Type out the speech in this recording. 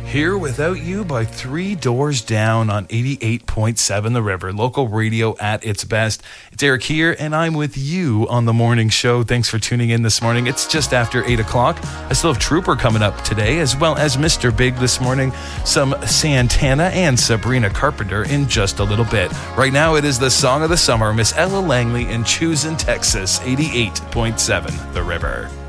Here Without You by Three Doors Down on 88.7 The River, local radio at its best. It's Eric here, and I'm with you on the morning show. Thanks for tuning in this morning. It's just after 8 o'clock. I still have Trooper coming up today, as well as Mr. Big this morning, some Santana and Sabrina Carpenter in just a little bit. Right now, it is the song of the summer, Miss Ella Langley in Choosing Texas, 88.7 The River.